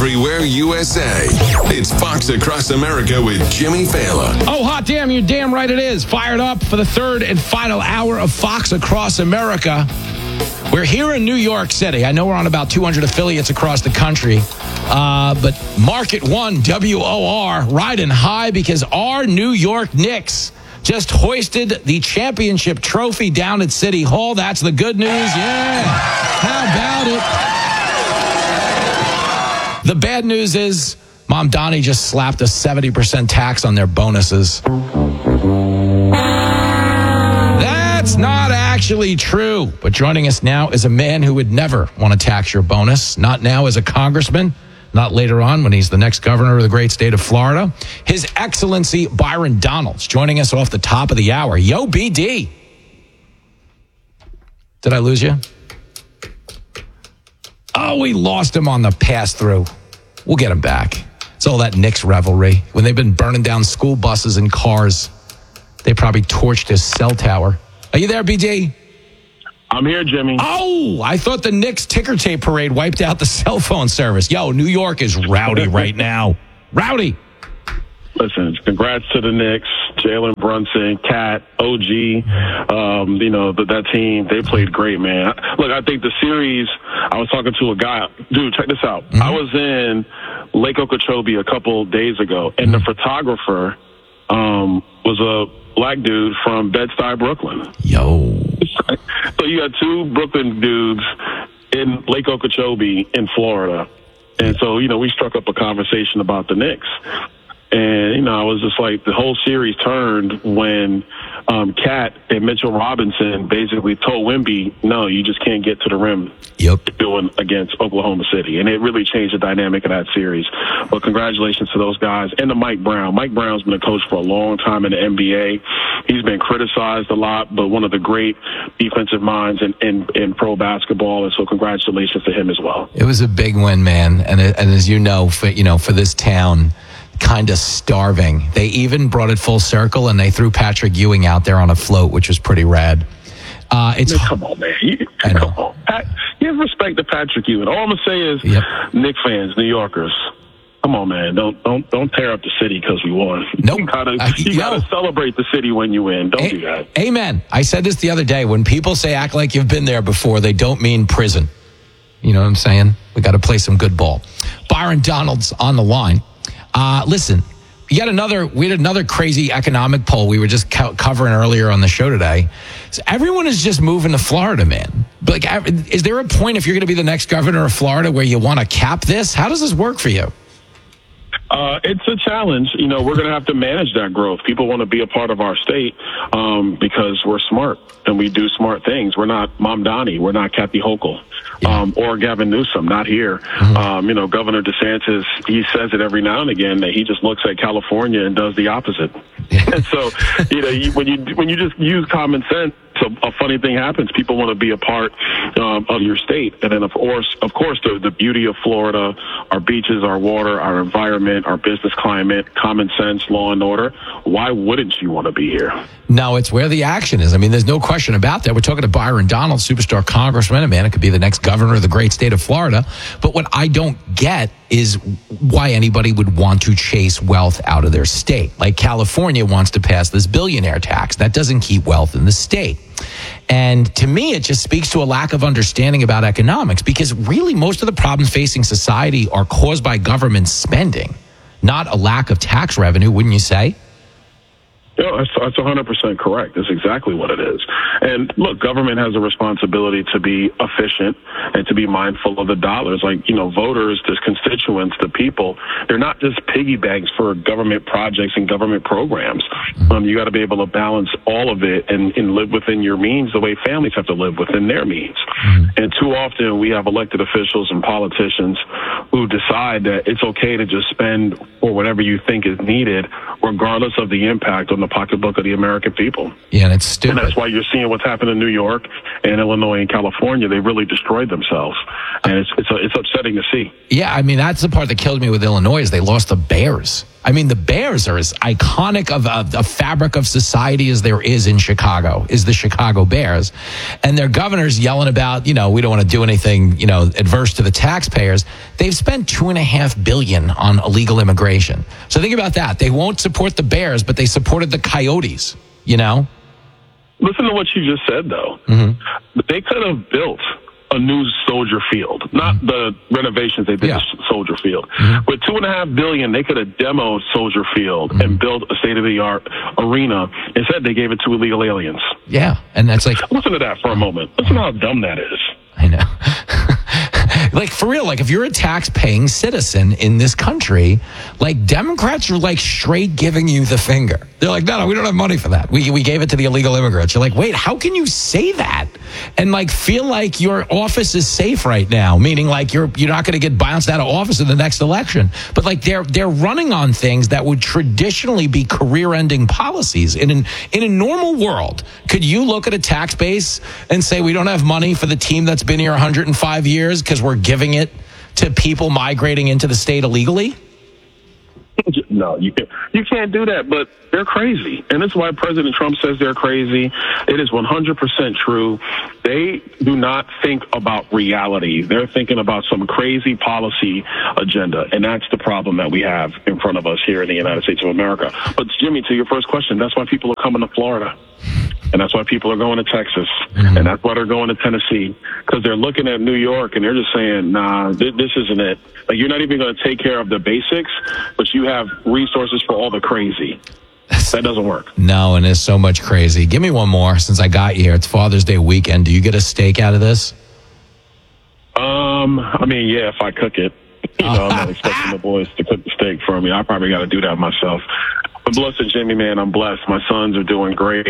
everywhere USA. It's Fox Across America with Jimmy Fallon. Oh, hot damn, you're damn right it is. Fired up for the third and final hour of Fox Across America. We're here in New York City. I know we're on about 200 affiliates across the country, but Market One, WOR, riding high because our New York Knicks just hoisted the championship trophy down at City Hall. That's the good news. Yeah. How about it? The bad news is Mom Donnie just slapped a 70% tax on their bonuses. That's not actually true. But joining us now is a man who would never want to tax your bonus. Not now as a congressman. Not later on when he's the next governor of the great state of Florida. His Excellency Byron Donalds joining us off the top of the hour. Yo, BD. Did I lose you? Oh, we lost him on the pass-through. We'll get him back. It's all that Knicks revelry. When they've been burning down school buses and cars, they probably torched his cell tower. Are you there, BD? I'm here, Jimmy. Oh, I thought the Knicks ticker tape parade wiped out the cell phone service. Yo, New York is rowdy right now. Rowdy. Listen, congrats to the Knicks, Jalen Brunson, Cat, OG, that team. They played great, man. Look, I think the series, I was talking to a guy. Dude, check this out. Mm-hmm. I was in Lake Okeechobee a couple days ago, and the photographer was a black dude from Bed-Stuy, Brooklyn. Yo. So you got two Brooklyn dudes in Lake Okeechobee in Florida. And so, we struck up a conversation about the Knicks. And, I was just like, the whole series turned when Cat and Mitchell Robinson basically told Wemby, no, you just can't get to the rim. Yep. Doing against Oklahoma City. And it really changed the dynamic of that series. But congratulations to those guys. And to Mike Brown. Mike Brown's been a coach for a long time in the NBA. He's been criticized a lot, but one of the great defensive minds in pro basketball. And so congratulations to him as well. It was a big win, man. And as you know, for this town, kind of starving. They even brought it full circle, and they threw Patrick Ewing out there on a float, which was pretty rad. Come on, man. Come on. Give respect to Patrick Ewing. All I'm going to say is, Knicks fans, New Yorkers, come on, man. Don't tear up the city because we won. Nope. You gotta celebrate the city when you win. Don't do that. Amen. I said this the other day. When people say act like you've been there before, they don't mean prison. You know what I'm saying? We got to play some good ball. Byron Donalds on the line. Listen, we had another crazy economic poll we were just covering earlier on the show today. So everyone is just moving to Florida, man. Like, is there a point if you're going to be the next governor of Florida where you want to cap this? How does this work for you? It's a challenge. We're going to have to manage that growth. People want to be a part of our state because we're smart and we do smart things. We're not Mom Donnie. We're not Kathy Hochul or Gavin Newsom. Not here. Mm-hmm. Governor DeSantis, he says it every now and again that he just looks at California and does the opposite. And so, when you just use common sense, a funny thing happens. People want to be a part of your state. And then, of course, the beauty of Florida, our beaches, our water, our environment, our business climate, common sense, law and order. Why wouldn't you want to be here? No, it's where the action is. I mean, there's no question about that. We're talking to Byron Donalds, superstar congressman, a man who could be the next governor of the great state of Florida. But what I don't get is why anybody would want to chase wealth out of their state. Like California wants to pass this billionaire tax. That doesn't keep wealth in the state. And to me, it just speaks to a lack of understanding about economics, because really most of the problems facing society are caused by government spending, not a lack of tax revenue, wouldn't you say? No, that's 100% correct. That's exactly what it is. And look, government has a responsibility to be efficient and to be mindful of the dollars. Like, voters, the constituents, the people, they're not just piggy banks for government projects and government programs. You got to be able to balance all of it and live within your means the way families have to live within their means. And too often we have elected officials and politicians who decide that it's okay to just spend for whatever you think is needed, regardless of the impact on the pocketbook of the American people. Yeah, and it's stupid. And that's why you're seeing what's happened in New York and Illinois and California. They really destroyed themselves. And it's upsetting to see. Yeah, I mean, that's the part that killed me with Illinois is they lost the Bears. I mean, the Bears are as iconic of a fabric of society as there is in Chicago, is the Chicago Bears. And their governor's yelling about, we don't want to do anything, adverse to the taxpayers. They've spent $2.5 billion on illegal immigration. So think about that. They won't support the Bears, but they supported the Coyotes, Listen to what you just said, though. Mm-hmm. They could have built a new Soldier Field, not the renovations they did to Soldier Field. Mm-hmm. With $2.5 billion, they could have demoed Soldier Field and built a state-of-the-art arena. Instead, they gave it to illegal aliens. Yeah, and that's like... Listen to that for a moment. Listen to how dumb that is. I know. Like, for real, like, if you're a tax-paying citizen in this country, like, Democrats are, like, straight giving you the finger. They're like, no, we don't have money for that. We gave it to the illegal immigrants. You're like, wait, how can you say that? And, like, feel like your office is safe right now, meaning, like, you're not going to get bounced out of office in the next election. But, like, they're running on things that would traditionally be career-ending policies. In a normal world, could you look at a tax base and say we don't have money for the team that's been here 105 years because we're giving it to people migrating into the state illegally? No, you can't do that, but they're crazy. And that's why President Trump says they're crazy. It is 100% true. They do not think about reality. They're thinking about some crazy policy agenda. And that's the problem that we have in front of us here in the United States of America. But Jimmy, to your first question, that's why people are coming to Florida. And that's why people are going to Texas. Mm-hmm. And that's why they're going to Tennessee. Because they're looking at New York and they're just saying, nah, this isn't it. Like, you're not even going to take care of the basics, but you have resources for all the crazy. That doesn't work. No, and there's so much crazy. Give me one more since I got you here. It's Father's Day weekend. Do you get a steak out of this? I mean, yeah, if I cook it. I'm not expecting the boys to cook the steak for me. I probably got to do that myself. But blessed Jimmy, man, I'm blessed. My sons are doing great.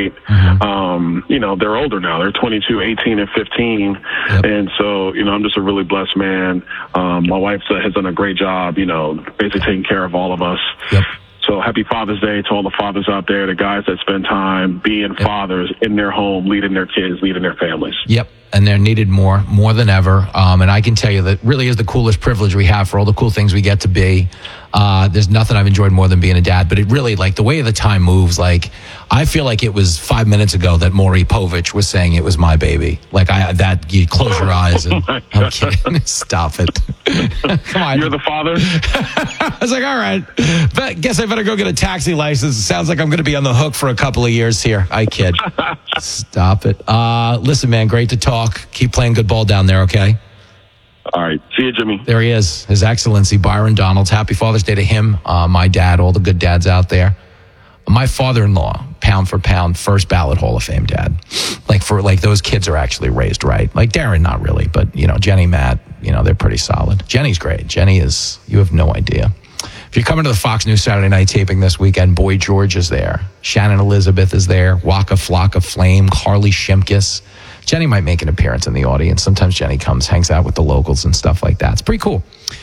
Mm-hmm. They're older now. They're 22, 18, and 15. Yep. And so, I'm just a really blessed man. My wife has done a great job, basically taking care of all of us. Yep. So happy Father's Day to all the fathers out there, the guys that spend time being fathers in their home, leading their kids, leading their families. Yep. And they're needed more than ever. And I can tell you that really is the coolest privilege we have for all the cool things we get to be. There's nothing I've enjoyed more than being a dad, but it really, like, the way the time moves, like, I feel like it was 5 minutes ago that Maury Povich was saying it was my baby. Like, you close your eyes and I'm kidding. Stop it. Come on. You're the father? I was like, all right, but guess I better go get a taxi license. It sounds like I'm going to be on the hook for a couple of years here. I kid. Stop it. Listen, man, great to talk. Keep playing good ball down there, okay? All right. See you, Jimmy. There he is, His Excellency Byron Donalds. Happy Father's Day to him, my dad, all the good dads out there. My father-in-law, pound for pound, first ballot Hall of Fame dad. Like those kids are actually raised right. Like Darren, not really, but Jenny, Matt, they're pretty solid. Jenny's great. Jenny you have no idea. If you're coming to the Fox News Saturday night taping this weekend, Boy George is there. Shannon Elizabeth is there. Waka Flocka Flame, Carly Shimkus. Jenny might make an appearance in the audience. Sometimes Jenny comes, hangs out with the locals and stuff like that. It's pretty cool.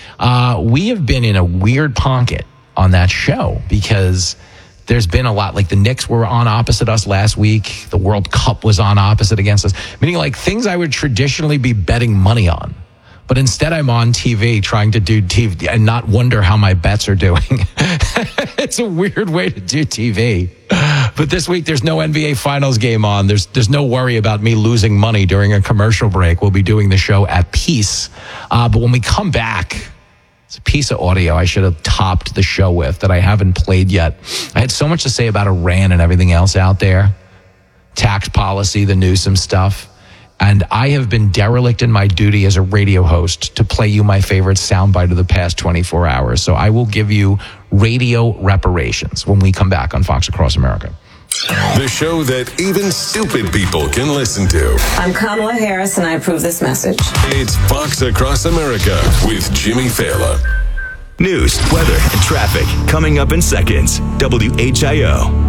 We have been in a weird pocket on that show because there's been a lot. Like, the Knicks were on opposite us last week. The World Cup was on opposite against us. Meaning, like, things I would traditionally be betting money on. But instead, I'm on TV trying to do TV and not wonder how my bets are doing. It's a weird way to do TV. But this week, there's no NBA Finals game on. There's no worry about me losing money during a commercial break. We'll be doing the show at peace. But when we come back, it's a piece of audio I should have topped the show with that I haven't played yet. I had so much to say about Iran and everything else out there. Tax policy, the Newsom stuff. And I have been derelict in my duty as a radio host to play you my favorite soundbite of the past 24 hours. So I will give you radio reparations when we come back on Fox Across America. The show that even stupid people can listen to. I'm Kamala Harris, and I approve this message. It's Fox Across America with Jimmy Failla. News, weather, and traffic coming up in seconds. WHIO.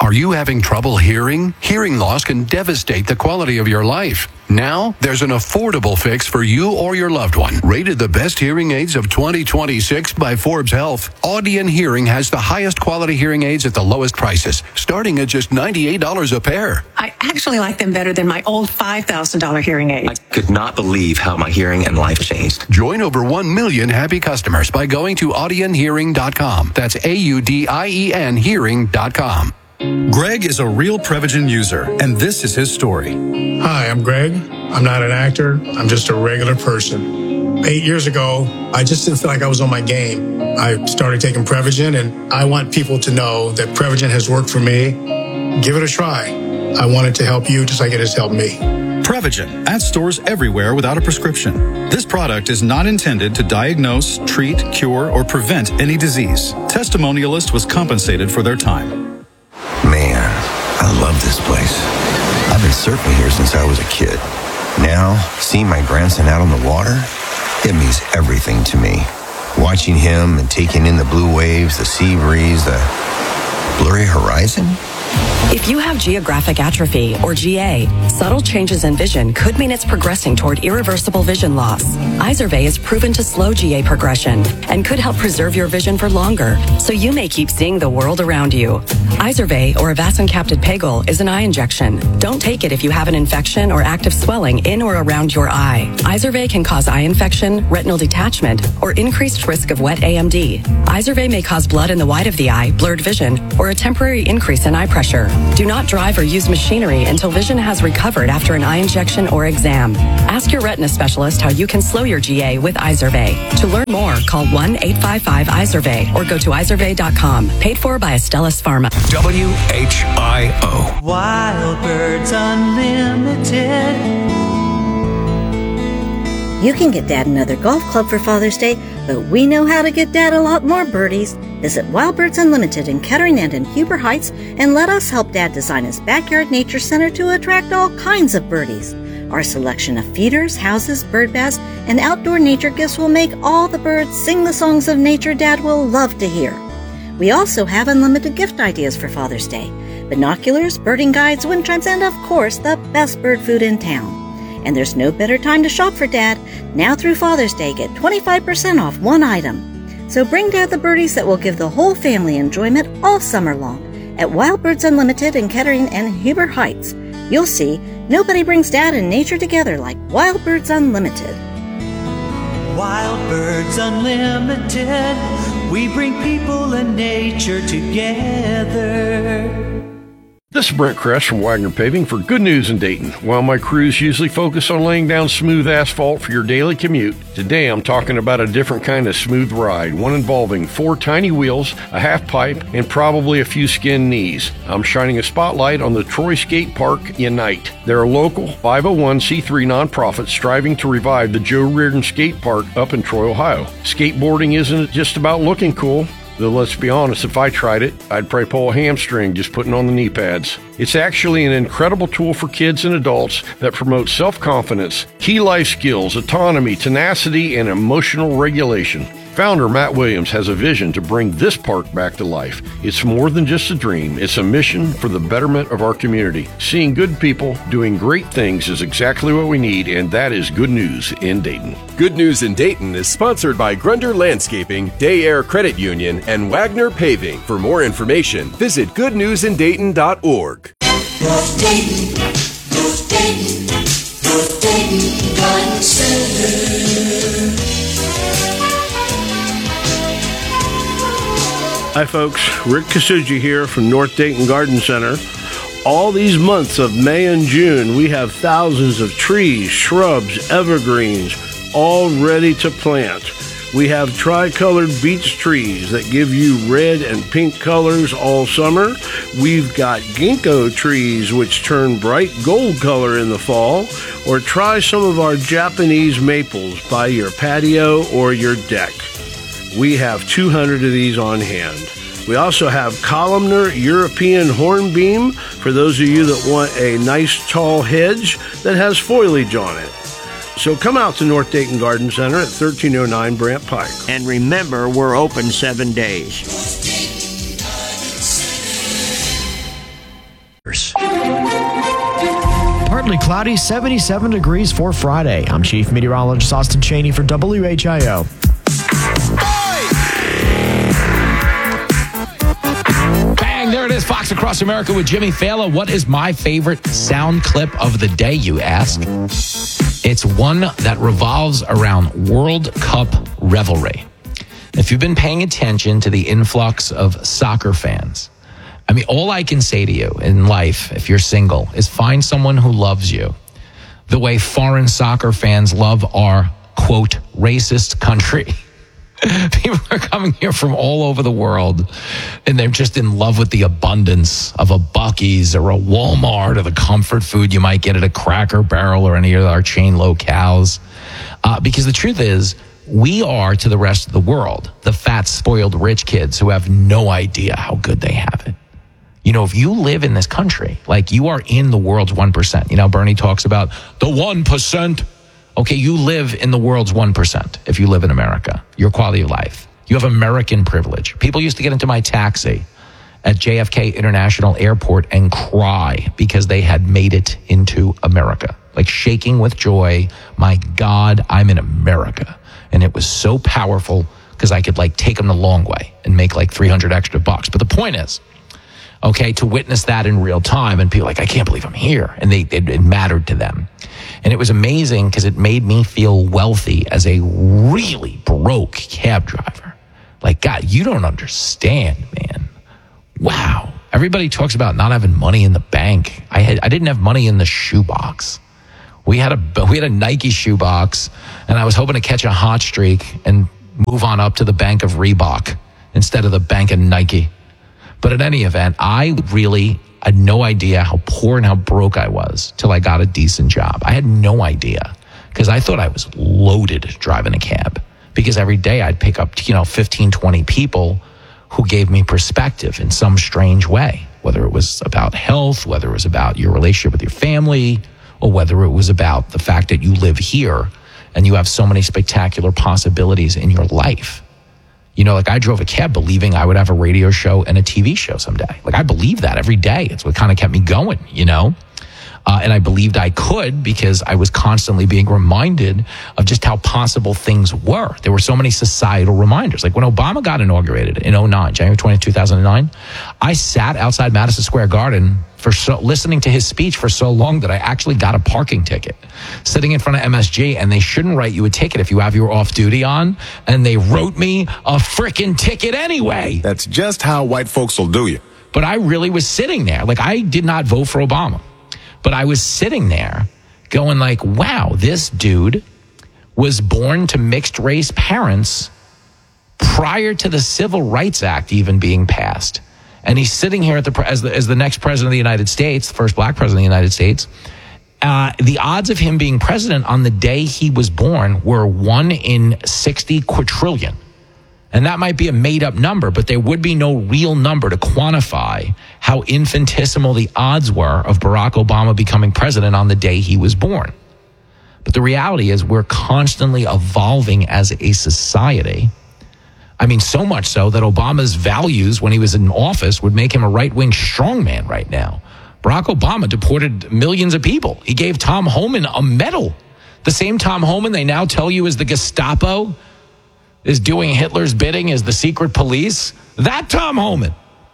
Are you having trouble hearing? Hearing loss can devastate the quality of your life. Now, there's an affordable fix for you or your loved one. Rated the best hearing aids of 2026 by Forbes Health, Audion Hearing has the highest quality hearing aids at the lowest prices, starting at just $98 a pair. I actually like them better than my old $5,000 hearing aids. I could not believe how my hearing and life changed. Join over 1 million happy customers by going to audionhearing.com. That's AUDIEN hearing.com. Greg is a real Prevagen user, and this is his story. Hi, I'm Greg. I'm not an actor. I'm just a regular person. 8 years ago, I just didn't feel like I was on my game. I started taking Prevagen, and I want people to know that Prevagen has worked for me. Give it a try. I want it to help you just like it has helped me. Prevagen, at stores everywhere without a prescription. This product is not intended to diagnose, treat, cure, or prevent any disease. Testimonialist was compensated for their time. Man, I love this place. I've been surfing here since I was a kid. Now, seeing my grandson out on the water, it means everything to me. Watching him and taking in the blue waves, the sea breeze, the blurry horizon. If you have geographic atrophy, or GA, subtle changes in vision could mean it's progressing toward irreversible vision loss. Izervay is proven to slow GA progression and could help preserve your vision for longer, so you may keep seeing the world around you. Izervay, or avacincaptad pegol, is an eye injection. Don't take it if you have an infection or active swelling in or around your eye. Izervay can cause eye infection, retinal detachment, or increased risk of wet AMD. Izervay may cause blood in the white of the eye, blurred vision, or a temporary increase in eye pressure. Do not drive or use machinery until vision has recovered after an eye injection or exam. Ask your retina specialist how you can slow your GA with Izervay. To learn more, call 1-855-IZERVAY or go to izervay.com. Paid for by Astellas Pharma. WHIO. Wild Birds Unlimited. You can get Dad another golf club for Father's Day, but we know how to get Dad a lot more birdies. Visit Wild Birds Unlimited in Kettering and in Huber Heights and let us help Dad design his backyard nature center to attract all kinds of birdies. Our selection of feeders, houses, bird baths, and outdoor nature gifts will make all the birds sing the songs of nature Dad will love to hear. We also have unlimited gift ideas for Father's Day. Binoculars, birding guides, wind chimes, and of course, the best bird food in town. And there's no better time to shop for Dad. Now through Father's Day, get 25% off one item. So bring Dad the birdies that will give the whole family enjoyment all summer long at Wild Birds Unlimited in Kettering and Huber Heights. You'll see, nobody brings Dad and nature together like Wild Birds Unlimited. Wild Birds Unlimited. We bring people and nature together. This is Brent Kress from Wagner Paving for Good News in Dayton. While my crews usually focus on laying down smooth asphalt for your daily commute, today I'm talking about a different kind of smooth ride, one involving 4 tiny wheels, a half pipe, and probably a few skinned knees. I'm shining a spotlight on the Troy Skate Park Unite. They're a local 501c3 nonprofit striving to revive the Joe Reardon Skate Park up in Troy, Ohio. Skateboarding isn't just about looking cool. Though let's be honest, if I tried it, I'd probably pull a hamstring just putting on the knee pads. It's actually an incredible tool for kids and adults that promotes self-confidence, key life skills, autonomy, tenacity, and emotional regulation. Founder Matt Williams has a vision to bring this park back to life. It's more than just a dream. It's a mission for the betterment of our community. Seeing good people doing great things is exactly what we need, and that is Good News in Dayton. Good News in Dayton is sponsored by Grunder Landscaping, Day Air Credit Union, and Wagner Paving. For more information, visit goodnewsindayton.org. North Dayton, North Dayton, North Dayton Garden Center. Hi folks, Rick Kasuji here from North Dayton Garden Center. All these months of May and June, we have thousands of trees, shrubs, evergreens, all ready to plant. We have tricolored beech trees that give you red and pink colors all summer. We've got ginkgo trees which turn bright gold color in the fall. Or try some of our Japanese maples by your patio or your deck. We have 200 of these on hand. We also have columnar European hornbeam for those of you that want a nice tall hedge that has foliage on it. So come out to North Dayton Garden Center at 1309 Brant Pike. And remember, we're open 7 days. Partly cloudy, 77 degrees for Friday. I'm Chief Meteorologist Austin Cheney for WHIO. Bang, there it is, Fox Across America with Jimmy Fallon. What is my favorite sound clip of the day, you ask? It's one that revolves around World Cup revelry. If you've been paying attention to the influx of soccer fans, I mean, all I can say to you in life, if you're single, is find someone who loves you the way foreign soccer fans love our, quote, racist country. People are coming here from all over the world, and they're just in love with the abundance of a Buc-ee's or a Walmart or the comfort food you might get at a Cracker Barrel or any of our chain locales. Because the truth is, we are, to the rest of the world, the fat, spoiled rich kids who have no idea how good they have it. You know, if you live in this country, like you are in the world's 1%. You know, Bernie talks about the 1%. Okay, you live in the world's 1% if you live in America. Your quality of life. You have American privilege. People used to get into my taxi at JFK International Airport and cry because they had made it into America. Like shaking with joy. My God, I'm in America. And it was so powerful because I could like take them the long way and make like $300 extra. But the point is, okay, to witness that in real time and people like, I can't believe I'm here. And it mattered to them. And it was amazing because it made me feel wealthy as a really broke cab driver. Like, God, you don't understand, man. Wow. Everybody talks about not having money in the bank. I didn't have money in the shoebox. We had a Nike shoebox, and I was hoping to catch a hot streak and move on up to the bank of Reebok instead of the bank of Nike. But at any event, I had no idea how poor and how broke I was till I got a decent job. I had no idea because I thought I was loaded driving a cab because every day I'd pick up, 15, 20 people who gave me perspective in some strange way, whether it was about health, whether it was about your relationship with your family, or whether it was about the fact that you live here and you have so many spectacular possibilities in your life. You know, like I drove a cab believing I would have a radio show and a TV show someday. Like I believed that every day. It's what kind of kept me going, and I believed I could because I was constantly being reminded of just how possible things were. There were so many societal reminders. Like when Obama got inaugurated in 2009, January 20th, 2009, I sat outside Madison Square Garden listening to his speech for so long that I actually got a parking ticket sitting in front of MSG, and they shouldn't write you a ticket if you have your off-duty on, and they wrote me a frickin' ticket anyway. That's just how white folks will do you. But I really was sitting there. Like I did not vote for Obama. But I was sitting there going like, wow, this dude was born to mixed race parents prior to the Civil Rights Act even being passed. And he's sitting here as the next president of the United States, the first black president of the United States. The odds of him being president on the day he was born were 1 in 60 quadrillion. And that might be a made-up number, but there would be no real number to quantify how infinitesimal the odds were of Barack Obama becoming president on the day he was born. But the reality is we're constantly evolving as a society. I mean, so much so that Obama's values when he was in office would make him a right-wing strongman right now. Barack Obama deported millions of people. He gave Tom Homan a medal. The same Tom Homan they now tell you is the Gestapo, is doing Hitler's bidding as the secret police. That Tom Homan.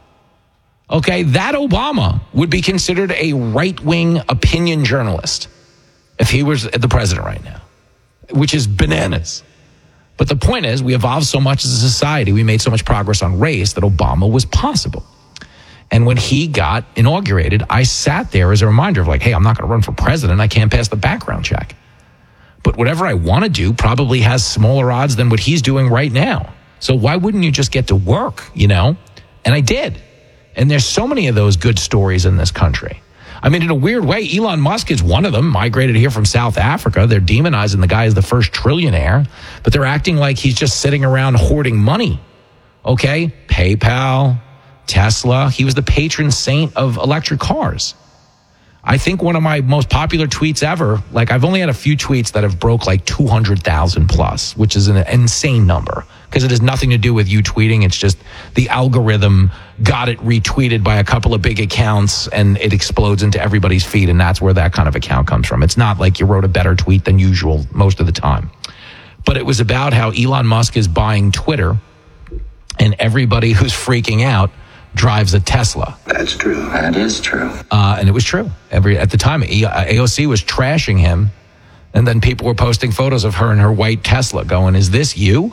Okay, that Obama would be considered a right-wing opinion journalist if he was the president right now, which is bananas. But the point is, we evolved so much as a society, we made so much progress on race that Obama was possible. And when he got inaugurated, I sat there as a reminder of like, hey, I'm not going to run for president. I can't pass the background check. But whatever I want to do probably has smaller odds than what he's doing right now. So why wouldn't you just get to work, And I did. And there's so many of those good stories in this country. I mean, in a weird way, Elon Musk is one of them, migrated here from South Africa. They're demonizing the guy as the first trillionaire, but they're acting like he's just sitting around hoarding money. Okay? PayPal, Tesla. He was the patron saint of electric cars. I think one of my most popular tweets ever, like I've only had a few tweets that have broke like 200,000 plus, which is an insane number because it has nothing to do with you tweeting. It's just the algorithm got it retweeted by a couple of big accounts and it explodes into everybody's feed. And that's where that kind of account comes from. It's not like you wrote a better tweet than usual most of the time. But it was about how Elon Musk is buying Twitter and everybody who's freaking out drives a Tesla. That's true. That is true. And it was true. At the time, AOC was trashing him, and then people were posting photos of her in her white Tesla going, is this you?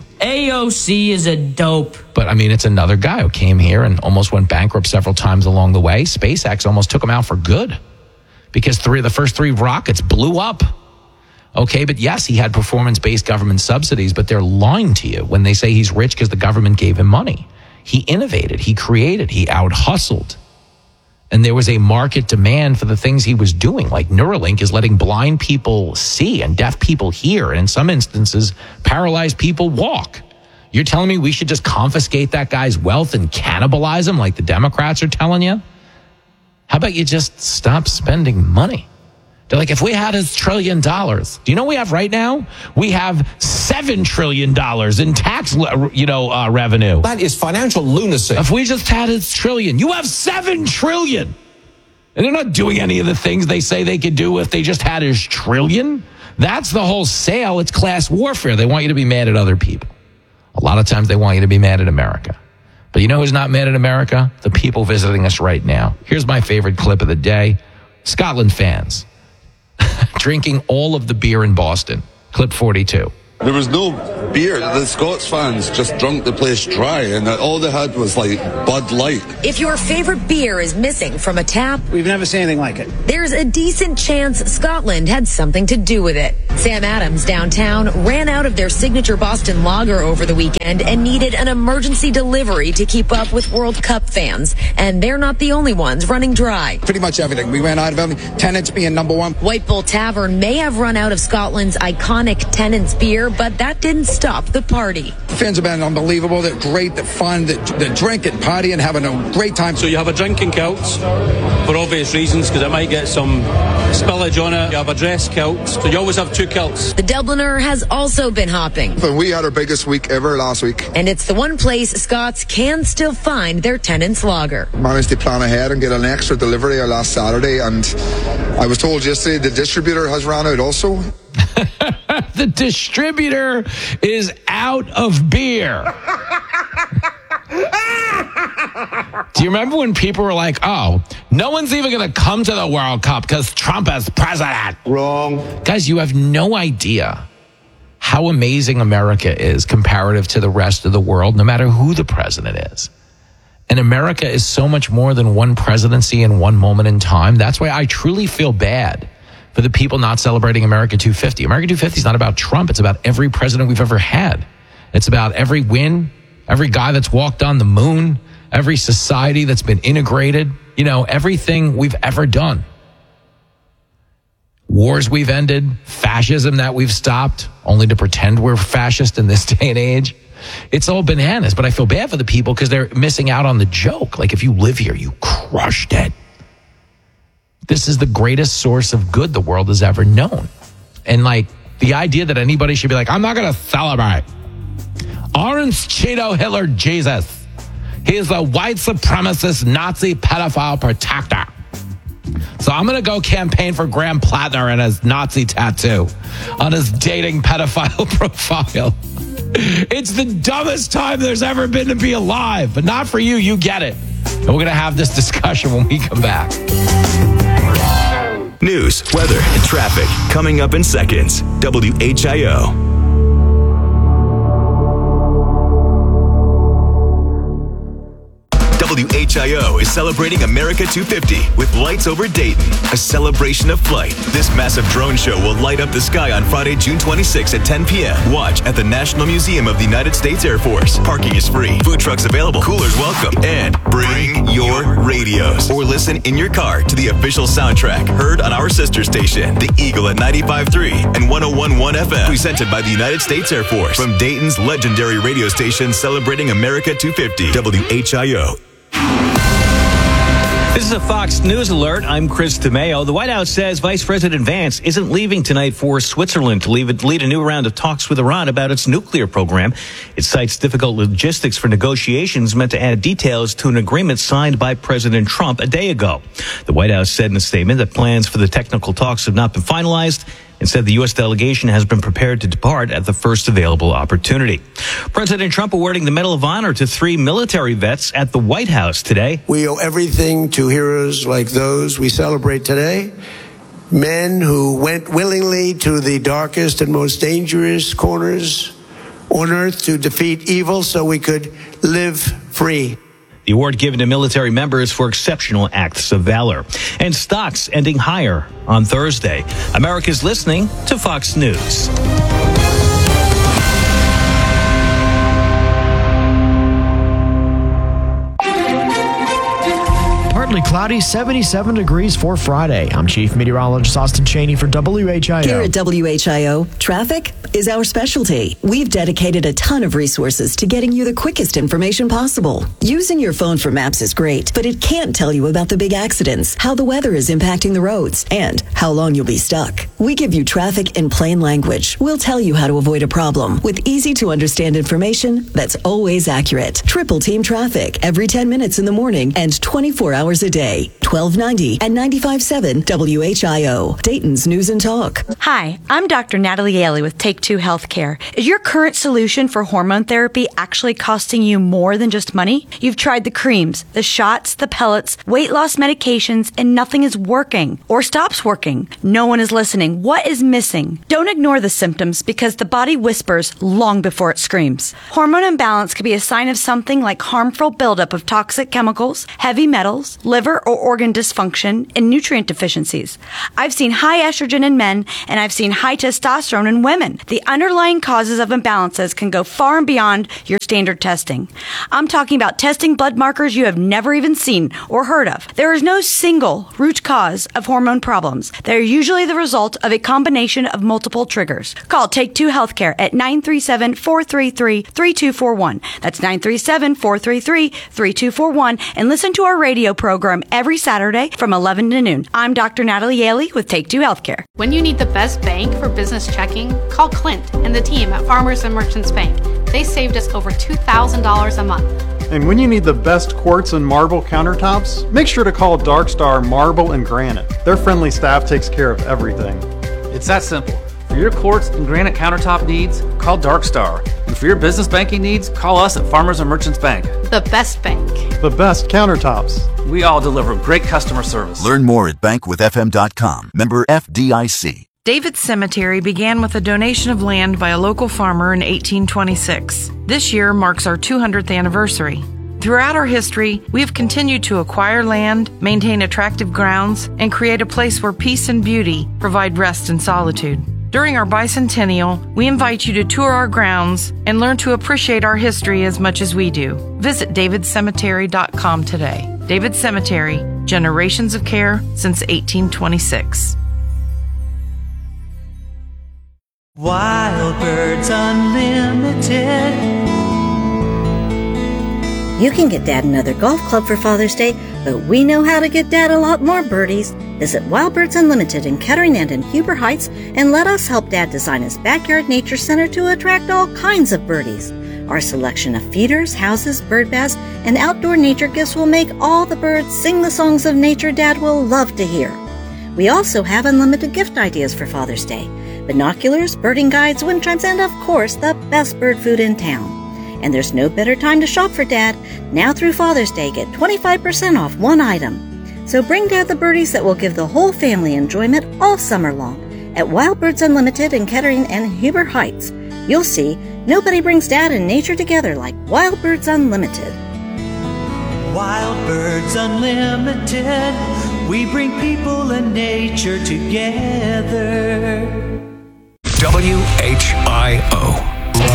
AOC is a dope. But, I mean, it's another guy who came here and almost went bankrupt several times along the way. SpaceX almost took him out for good because the first three rockets blew up. Okay, but yes, he had performance-based government subsidies, but they're lying to you when they say he's rich because the government gave him money. He innovated, he created, he out-hustled. And there was a market demand for the things he was doing. Like Neuralink is letting blind people see and deaf people hear. And in some instances, paralyzed people walk. You're telling me we should just confiscate that guy's wealth and cannibalize him like the Democrats are telling you? How about you just stop spending money? They're like, if we had $1 trillion, do you know what we have right now? We have $7 trillion in tax, revenue. That is financial lunacy. If we just had $1 trillion, you have $7 trillion. And they're not doing any of the things they say they could do if they just had $1 trillion. That's the whole sale. It's class warfare. They want you to be mad at other people. A lot of times they want you to be mad at America. But you know who's not mad at America? The people visiting us right now. Here's my favorite clip of the day. Scotland fans. Drinking all of the beer in Boston. Clip 42. There was no beer. The Scots fans just drunk the place dry, and all they had was like Bud Light. If your favorite beer is missing from a tap, we've never seen anything like it. There's a decent chance Scotland had something to do with it. Sam Adams downtown ran out of their signature Boston lager over the weekend and needed an emergency delivery to keep up with World Cup fans. And they're not the only ones running dry. Pretty much everything. We ran out of everything. Tennent's being number one. White Bull Tavern may have run out of Scotland's iconic Tennent's beer, but that didn't stop the party. Fans have been unbelievable. They're great. They're fun. They're drinking, partying, having a great time. So you have a drink in kilts for obvious reasons because it might get some spillage on it. You have a dress kilt, so you always have two kilts. The Dubliner has also been hopping. But we had our biggest week ever last week. And it's the one place Scots can still find their Tennent's lager. Managed to plan ahead and get an extra delivery last Saturday, and I was told yesterday the distributor has ran out also. The distributor is out of beer. Do you remember when people were like, oh, no one's even going to come to the World Cup because Trump is president? Wrong. Guys, you have no idea how amazing America is comparative to the rest of the world, no matter who the president is. And America is so much more than one presidency in one moment in time. That's why I truly feel bad for the people not celebrating America 250. America 250 is not about Trump. It's about every president we've ever had. It's about every win, every guy that's walked on the moon, every society that's been integrated, everything we've ever done. Wars we've ended, fascism that we've stopped, only to pretend we're fascist in this day and age. It's all bananas, but I feel bad for the people because they're missing out on the joke. Like, if you live here, you crushed it. This is the greatest source of good the world has ever known. And like the idea that anybody should be like, I'm not going to celebrate Orange Cheeto Hitler Jesus. He's a white supremacist Nazi pedophile protector. So I'm going to go campaign for Graham Plattner and his Nazi tattoo on his dating pedophile profile. It's the dumbest time there's ever been to be alive, but not for you. You get it. And we're going to have this discussion when we come back. News, weather, and traffic coming up in seconds. WHIO. WHIO is celebrating America 250 with Lights Over Dayton, a celebration of flight. This massive drone show will light up the sky on Friday, June 26 at 10 p.m. Watch at the National Museum of the United States Air Force. Parking is free, food trucks available, coolers welcome, and bring your radios or listen in your car to the official soundtrack heard on our sister station, The Eagle at 95.3 and 101.1 FM, presented by the United States Air Force from Dayton's legendary radio station celebrating America 250, WHIO. This is a Fox News alert. I'm Chris DeMeo. The White House says Vice President Vance isn't leaving tonight for Switzerland to lead a new round of talks with Iran about its nuclear program. It cites difficult logistics for negotiations meant to add details to an agreement signed by President Trump a day ago. The White House said in a statement that plans for the technical talks have not been finalized and said the U.S. delegation has been prepared to depart at the first available opportunity. President Trump awarding the Medal of Honor to 3 military vets at the White House today. We owe everything to heroes like those we celebrate today. Men who went willingly to the darkest and most dangerous corners on earth to defeat evil so we could live free. The award given to military members for exceptional acts of valor. And stocks ending higher on Thursday. America's listening to Fox News. Partly cloudy, 77 degrees for Friday. I'm Chief Meteorologist Austin Cheney for WHIO. Here at WHIO, traffic is our specialty. We've dedicated a ton of resources to getting you the quickest information possible. Using your phone for maps is great, but it can't tell you about the big accidents, how the weather is impacting the roads, and how long you'll be stuck. We give you traffic in plain language. We'll tell you how to avoid a problem with easy to understand information that's always accurate. Triple Team Traffic every 10 minutes in the morning and 24 hours a day. 1290 and 95.7 WHIO, Dayton's News and Talk. Hi, I'm Dr. Natalie Yaley with Take Two Healthcare. Is your current solution for hormone therapy actually costing you more than just money? You've tried the creams, the shots, the pellets, weight loss medications, and nothing is working or stops working. No one is listening. What is missing? Don't ignore the symptoms because the body whispers long before it screams. Hormone imbalance could be a sign of something like harmful buildup of toxic chemicals, heavy metals, liver or organ dysfunction, and nutrient deficiencies. I've seen high estrogen in men, and I've seen high testosterone in women. The underlying causes of imbalances can go far and beyond your standard testing. I'm talking about testing blood markers you have never even seen or heard of. There is no single root cause of hormone problems. They're usually the result of a combination of multiple triggers. Call Take Two Healthcare at 937-433-3241. That's 937-433-3241, and listen to our radio program every Saturday from 11 to noon. I'm Dr. Natalie Yaley with Take Two Healthcare. When you need the best bank for business checking, call Clint and the team at Farmers and Merchants Bank. They saved us over $2,000 a month. And when you need the best quartz and marble countertops, make sure to call Dark Star Marble and Granite. Their friendly staff takes care of everything. It's that simple. For your quartz and granite countertop needs, call Dark Star. And for your business banking needs, call us at Farmers and Merchants Bank. The best bank. The best countertops. We all deliver great customer service. Learn more at bankwithfm.com. Member FDIC. David's Cemetery began with a donation of land by a local farmer in 1826. This year marks our 200th anniversary. Throughout our history, we have continued to acquire land, maintain attractive grounds, and create a place where peace and beauty provide rest and solitude. During our bicentennial, we invite you to tour our grounds and learn to appreciate our history as much as we do. Visit davidcemetery.com today. David Cemetery, generations of care since 1826. Wild Birds Unlimited. You can get Dad another golf club for Father's Day, but we know how to get Dad a lot more birdies. Visit Wild Birds Unlimited in Kettering and in Huber Heights and let us help Dad design his backyard nature center to attract all kinds of birdies. Our selection of feeders, houses, bird baths, and outdoor nature gifts will make all the birds sing the songs of nature Dad will love to hear. We also have unlimited gift ideas for Father's Day. Binoculars, birding guides, wind chimes, and of course, the best bird food in town. And there's no better time to shop for Dad. Now through Father's Day, get 25% off one item. So bring Dad the birdies that will give the whole family enjoyment all summer long. At Wild Birds Unlimited in Kettering and Huber Heights, you'll see nobody brings Dad and nature together like Wild Birds Unlimited. Wild Birds Unlimited. We bring people and nature together. WHIO.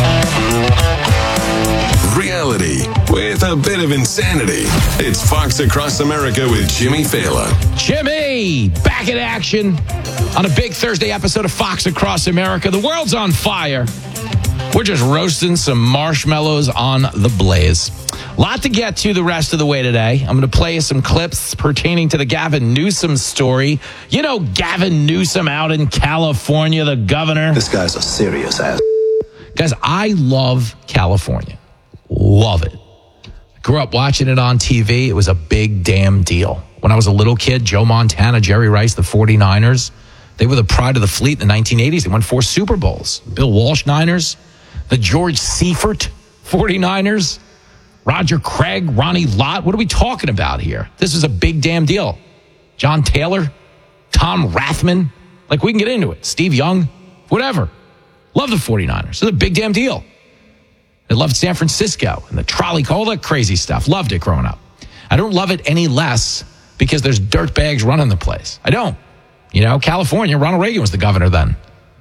Reality with a bit of insanity. It's Fox Across America with Jimmy Fallon. Jimmy, back in action on a big Thursday episode of Fox Across America. The world's on fire. We're just roasting some marshmallows on the blaze. A lot to get to the rest of the way today. I'm going to play you some clips pertaining to the Gavin Newsom story. You know Gavin Newsom out in California, the governor. This guy's a serious ass. Guys, I love California. Love it. Grew up watching it on TV. It was a big damn deal. When I was a little kid, Joe Montana, Jerry Rice, the 49ers, they were the pride of the fleet in the 1980s. They won 4 Super Bowls. Bill Walsh Niners, the George Seifert 49ers, Roger Craig, Ronnie Lott. What are we talking about here? This is a big damn deal. John Taylor, Tom Rathman. Like, we can get into it. Steve Young, whatever. Love the 49ers. It's a big damn deal. I loved San Francisco and the trolley, all that crazy stuff. Loved it growing up. I don't love it any less because there's dirtbags running the place. I don't. You know, California, Ronald Reagan was the governor then.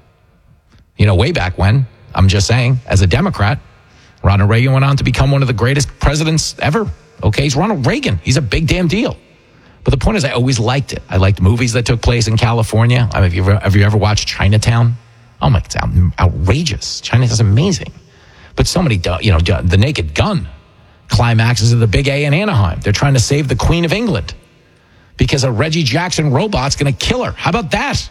You know, way back when. I'm just saying, as a Democrat, Ronald Reagan went on to become one of the greatest presidents ever. Okay, he's Ronald Reagan. He's a big damn deal. But the point is, I always liked it. I liked movies that took place in California. I mean, have you ever watched Chinatown? Oh my, it's outrageous. Chinatown's amazing. But so many, the Naked Gun climaxes of the Big A in Anaheim. They're trying to save the Queen of England because a Reggie Jackson robot's going to kill her. How about that?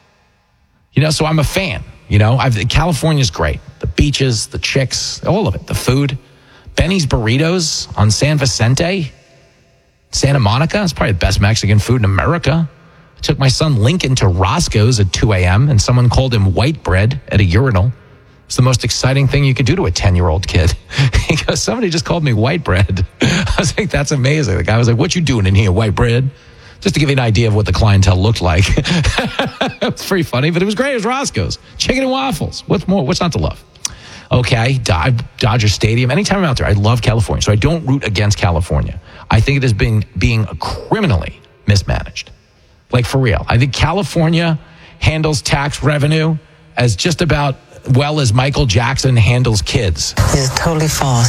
You know, so I'm a fan. You know, California's great. The beaches, the chicks, all of it. The food. Benny's Burritos on San Vicente, Santa Monica. It's probably the best Mexican food in America. I took my son Lincoln to Roscoe's at 2 a.m. and someone called him white bread at a urinal. It's the most exciting thing you could do to a 10-year-old kid. He goes, somebody just called me white bread. I was like, that's amazing. The guy was like, what you doing in here, white bread? Just to give you an idea of what the clientele looked like. It's pretty funny, but it was great. It was Roscoe's. Chicken and waffles. What's more? What's not to love? Okay, Dodger Stadium. Anytime I'm out there, I love California. So I don't root against California. I think it is being criminally mismanaged. Like, for real. I think California handles tax revenue as just about well as Michael Jackson handles kids. It's totally false.